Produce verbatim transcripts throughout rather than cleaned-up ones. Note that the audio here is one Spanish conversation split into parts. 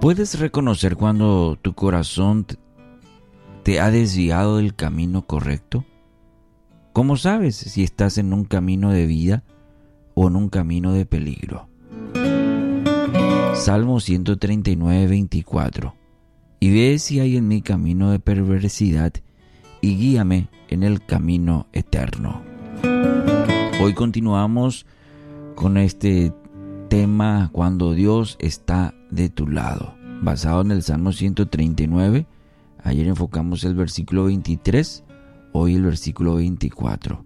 ¿Puedes reconocer cuando tu corazón te ha desviado del camino correcto? ¿Cómo sabes si estás en un camino de vida o en un camino de peligro? Salmo ciento treinta y nueve, veinticuatro. Y ve si hay en mí camino de perversidad y guíame en el camino eterno. Hoy continuamos con este tema, cuando Dios está de tu lado, basado en el Salmo ciento treinta y nueve. Ayer enfocamos el versículo veintitrés, hoy el versículo veinticuatro.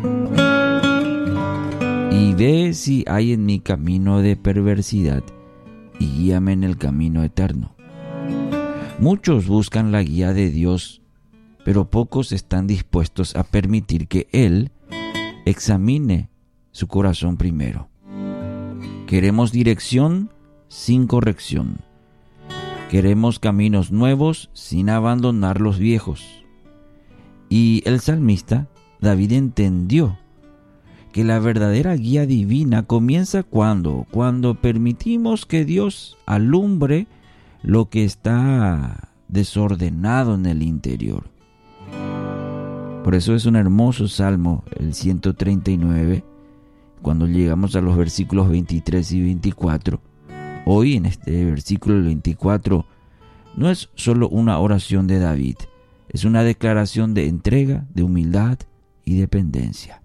Y ve si hay en mí camino de perversidad y guíame en el camino eterno. Muchos buscan la guía de Dios, pero pocos están dispuestos a permitir que Él examine su corazón primero. Queremos dirección sin corrección. Queremos caminos nuevos sin abandonar los viejos. Y el salmista David entendió que la verdadera guía divina comienza cuando, cuando permitimos que Dios alumbre lo que está desordenado en el interior. Por eso es un hermoso salmo, el ciento treinta y nueve, cuando llegamos a los versículos veintitrés y veinticuatro. Hoy en este versículo veinticuatro no es solo una oración de David, es una declaración de entrega, de humildad y dependencia.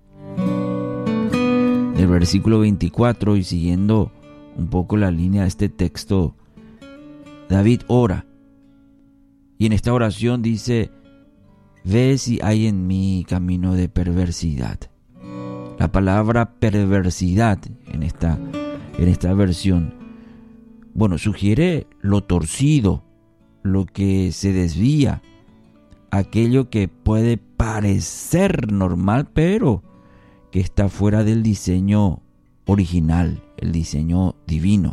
Del versículo veinticuatro y siguiendo un poco la línea de este texto, David ora. Y en esta oración dice: ve si hay en mí camino de perversidad. La palabra perversidad en esta, en esta versión, bueno, sugiere lo torcido, lo que se desvía, aquello que puede parecer normal, pero que está fuera del diseño original, el diseño divino.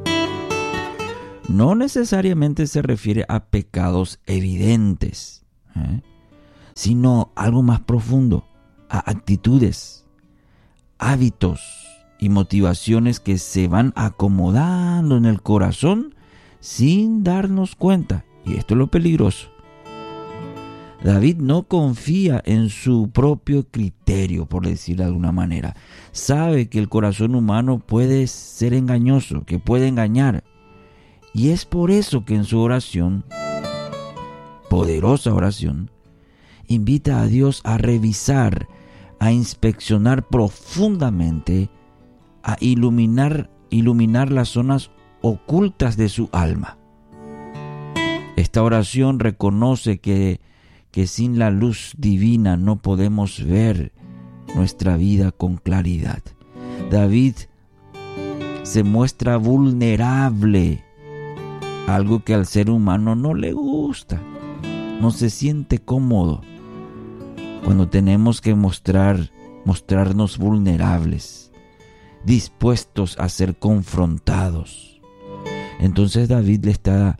No necesariamente se refiere a pecados evidentes, ¿eh? sino algo más profundo, a actitudes, hábitos y motivaciones que se van acomodando en el corazón sin darnos cuenta. Y esto es lo peligroso. David no confía en su propio criterio, por decirlo de alguna manera. Sabe que el corazón humano puede ser engañoso, que puede engañar. Y es por eso que en su oración, poderosa oración, invita a Dios a revisar, a inspeccionar profundamente, a iluminar, iluminar las zonas ocultas de su alma. Esta oración reconoce que, que sin la luz divina no podemos ver nuestra vida con claridad. David se muestra vulnerable, algo que al ser humano no le gusta, no se siente cómodo. Cuando tenemos que mostrar, mostrarnos vulnerables, dispuestos a ser confrontados. Entonces David le está,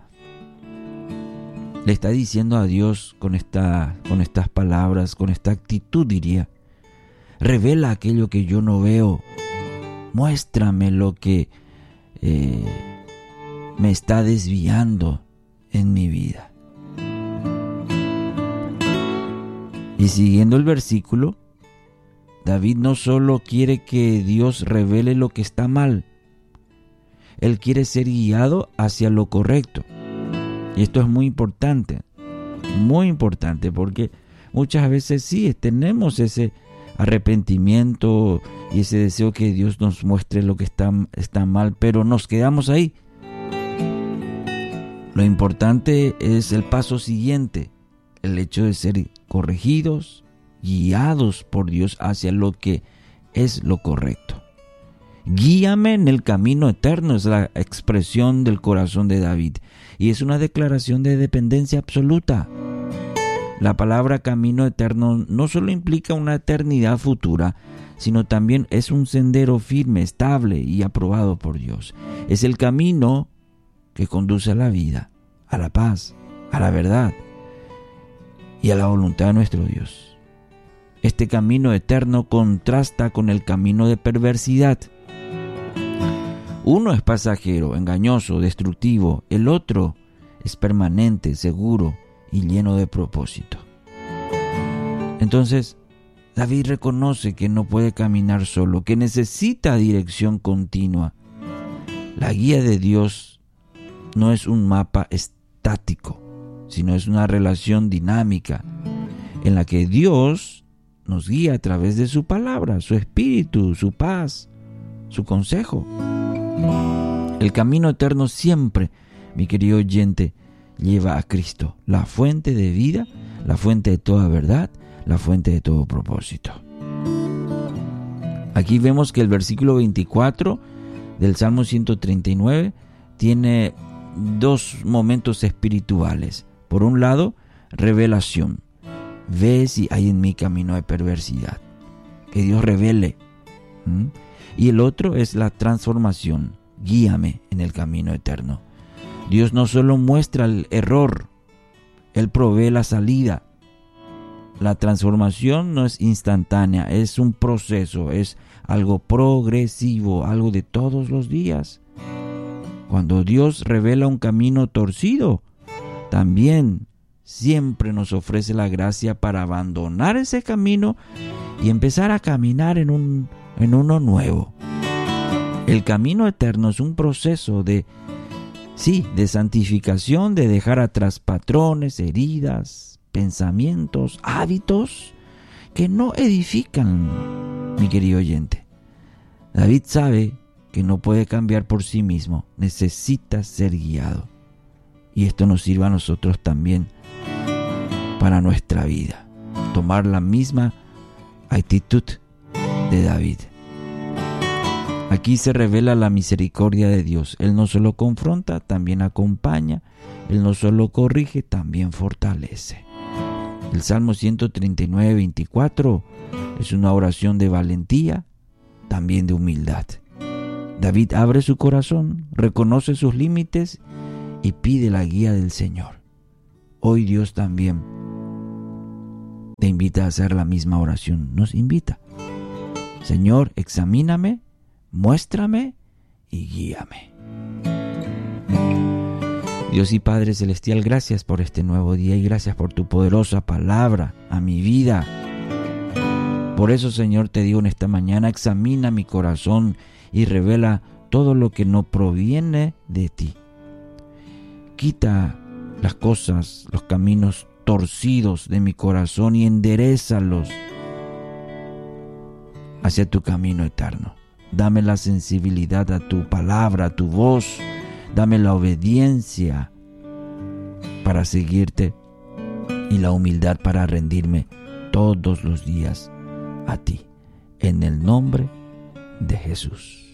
le está diciendo a Dios con, esta, con estas palabras, con esta actitud diría: revela aquello que yo no veo, muéstrame lo que eh, me está desviando en mi vida. Y siguiendo el versículo, David no solo quiere que Dios revele lo que está mal, él quiere ser guiado hacia lo correcto. Y esto es muy importante, muy importante, porque muchas veces sí tenemos ese arrepentimiento y ese deseo que Dios nos muestre lo que está, está mal, pero nos quedamos ahí. Lo importante es el paso siguiente, el hecho de ser corregidos, guiados por Dios hacia lo que es lo correcto. Guíame en el camino eterno es la expresión del corazón de David, y es una declaración de dependencia absoluta. La palabra camino eterno no solo implica una eternidad futura, sino también es un sendero firme, estable y aprobado por Dios. Es el camino que conduce a la vida, a la paz, a la verdad y a la voluntad de nuestro Dios. Este camino eterno contrasta con el camino de perversidad. Uno es pasajero, engañoso, destructivo. El otro es permanente, seguro y lleno de propósito. Entonces, David reconoce que no puede caminar solo, que necesita dirección continua. La guía de Dios no es un mapa estático, sino es una relación dinámica en la que Dios nos guía a través de su palabra, su espíritu, su paz, su consejo. El camino eterno siempre, mi querido oyente, lleva a Cristo, la fuente de vida, la fuente de toda verdad, la fuente de todo propósito. Aquí vemos que el versículo veinticuatro del Salmo ciento treinta y nueve tiene dos momentos espirituales. Por un lado, revelación. Ve si hay en mí camino de perversidad. Que Dios revele. ¿Mm? Y el otro es la transformación. Guíame en el camino eterno. Dios no solo muestra el error, Él provee la salida. La transformación no es instantánea, es un proceso, es algo progresivo, algo de todos los días. Cuando Dios revela un camino torcido, también siempre nos ofrece la gracia para abandonar ese camino y empezar a caminar en, un, en uno nuevo. El camino eterno es un proceso de, sí, de santificación, de dejar atrás patrones, heridas, pensamientos, hábitos que no edifican, mi querido oyente. David sabe que no puede cambiar por sí mismo, necesita ser guiado. Y esto nos sirve a nosotros también para nuestra vida. Tomar la misma actitud de David. Aquí se revela la misericordia de Dios. Él no solo confronta, también acompaña. Él no solo corrige, también fortalece. El Salmo ciento treinta y nueve, veinticuatro es una oración de valentía, también de humildad. David abre su corazón, reconoce sus límites y pide la guía del Señor. Hoy Dios también te invita a hacer la misma oración. Nos invita. Señor, examíname, muéstrame y guíame. Dios y Padre Celestial, gracias por este nuevo día y gracias por tu poderosa palabra a mi vida. Por eso, Señor, te digo en esta mañana, examina mi corazón y revela todo lo que no proviene de ti. Quita las cosas, los caminos torcidos de mi corazón y enderézalos hacia tu camino eterno. Dame la sensibilidad a tu palabra, a tu voz. Dame la obediencia para seguirte y la humildad para rendirme todos los días a ti. En el nombre de Jesús.